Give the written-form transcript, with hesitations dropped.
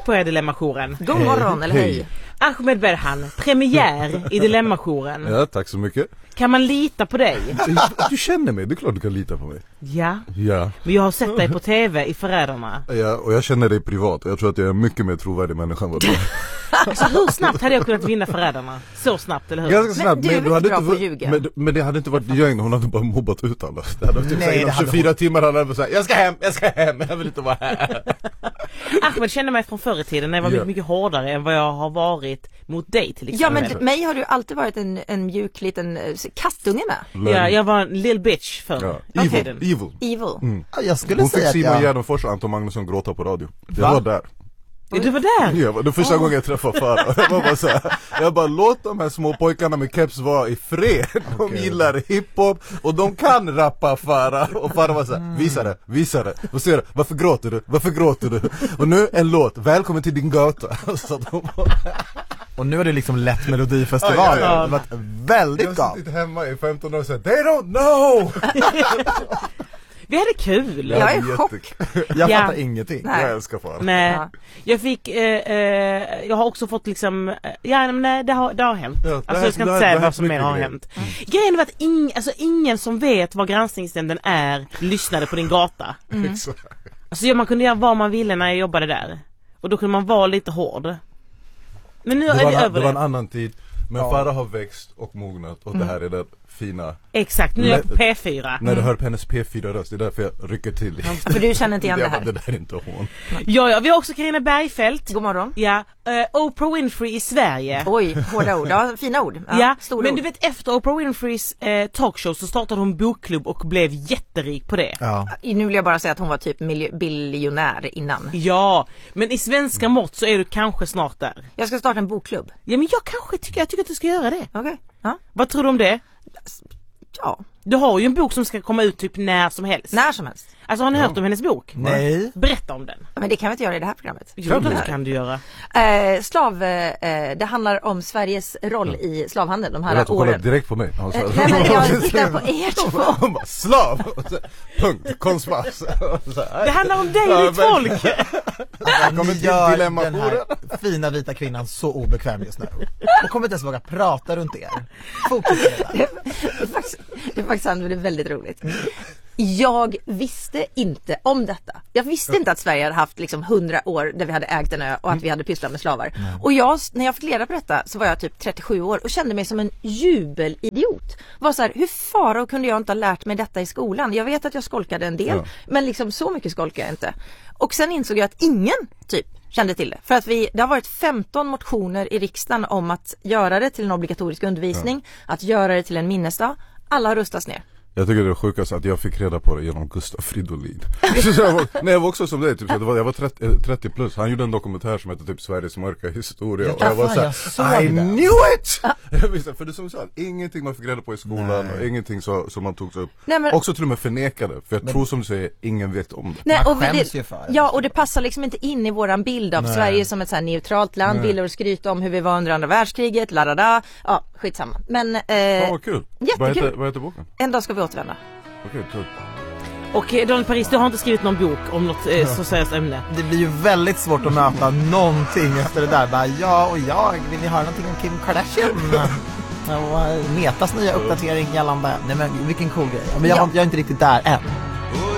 på er Dilemma-jouren. God morgon, eller hej. Ahmed Berhan, premiär i Dilemma-jouren. Ja, tack så mycket. Kan man lita på dig? Du känner mig, det är klart du kan lita på mig. Ja. Ja. Men jag har sett dig på tv i Förrädarna. Ja, och jag känner dig privat. Jag tror att jag är mycket mer trovärdig människa än vad du är. Alltså hur snabbt hade jag kunnat vinna Förrädarna? Så snabbt, eller hur? Ganska snabbt, Men du är inte bra på att ljuga. men det hade inte varit gäng, hon hade bara mobbat ut alla. Det hade typ nej, 24 timmar hade han sagt, jag ska hem, jag vill inte vara här. Ahmed kände mig från förr i tiden när jag var mycket, mycket hårdare än vad jag har varit mot dig till exempel. Ja, men mig har du alltid varit en mjuk liten kattunge med. Ja, jag var en little bitch förr. Ja. Evil. Mm. Jag skulle Hon säga fick att Simon Gärdenfors och Anton Magnusson gråta på radio. Jag var där. Du var där? Ja, det var första gången jag träffade Farah. Jag var bara så här, jag bara låt de här små pojkarna med keps vara i fred. De gillar hiphop och de kan rappa Farah. Och Farah var så här, visa det. Och så varför gråter du? Och nu en låt, välkommen till din gata. Så och nu är det liksom lätt melodifestival. Ja. Det var väldigt jag gav. har suttit hemma i 15 år och sagt, they don't know. Vi hade kul. Jag är i chock. Jag fattar ingenting. Nej. Jag älskar Farah. Nej. Ja. Jag fick jag har också fått liksom det har hänt. Ja, Alltså jag ska inte säga vad som mer har hänt. Grejen var att ingen som vet vad granskningsnämnden är lyssnade på din gata. Alltså man kunde göra vad man ville när jag jobbade där. Och då kunde man vara lite hård. Men nu är vi över det var en annan tid. Men Farah har växt och mognat och det här är det fina. Exakt, nu är jag på P4. När du hör på hennes P4-röst, det är därför jag rycker till. För du känner inte igen det här. Det där är inte hon. Ja, vi har också Carina Bergfeldt. God morgon. Ja, Oprah Winfrey i Sverige. Oj, hårda ord. Ja, fina ord. Ja, stora men ord. du vet, efter Oprah Winfreys talkshow så startade hon bokklubb och blev jätterik på det. Ja. Nu vill jag bara säga att hon var typ biljonär innan. Ja, men i svenska mått så är du kanske snart där. Jag ska starta en bokklubb. Ja, men jag tycker att du ska göra det. Okej. Ja. Vad tror du om det? Ja, Du har ju en bok som ska komma ut typ när som helst. när som helst. Alltså har ni hört om hennes bok? Nej. Berätta om den. Men det kan vi inte göra i det här programmet. Jo, det kan du göra. Det handlar om Sveriges roll i slavhandeln de Jag här vet, hon kollar åren. direkt på mig. Nej, men jag tittar på er två. Hon bara, slav! Punkt, konstpass. Det handlar om dig, ditt folk! Välkommen till Gör den Dilemma-jouren. här fina vita kvinnan så obekväm just nu. Hon kommer inte ens våga prata runt er. Fokusera. Det är faktiskt väldigt roligt. Jag visste inte om detta. Jag visste inte att Sverige hade haft liksom 100 år där vi hade ägt en ö och att vi hade pysslat med slavar. Och när jag fick reda på detta så var jag typ 37 år och kände mig som en jubelidiot. Var så här, hur faro kunde jag inte ha lärt mig detta i skolan? Jag vet att jag skolkade en del, men liksom så mycket skolkade jag inte. Och sen insåg jag att ingen typ kände till det. För att det har varit 15 motioner i riksdagen om att göra det till en obligatorisk undervisning, att göra det till en minnesdag. Alla har röstats ner. Jag tycker det är sjukast att jag fick reda på det genom Gustav Fridolin. Jag var också som dig, typ, jag var 30 plus. Han gjorde en dokumentär som heter typ Sveriges mörka historia. Och jag var såhär, I knew it! Jag visste, för det som sa, ingenting man fick reda på i skolan och ingenting som man tog upp. Nej, men, också till och med förnekade, för jag tror som du säger, ingen vet om det. Nej, Man skäms ju för det. Ja, och det passar liksom inte in i våran bild av Sverige som ett så här neutralt land. Vill och skryta om hur vi var under andra världskriget, Ja, skitsamma. Men Vad kul. jättekul. Vad heter boken? En dag ska vi återvända. Okej, kul. Och Daniel Paris, du har inte skrivit någon bok om något så seriöst ämne. Det blir ju väldigt svårt att möta någonting efter det där. Bara, vill ni höra någonting om Kim Kardashian? Och Metas nya uppdatering gällande. Nej men vilken cool grej. Men jag är inte riktigt där än.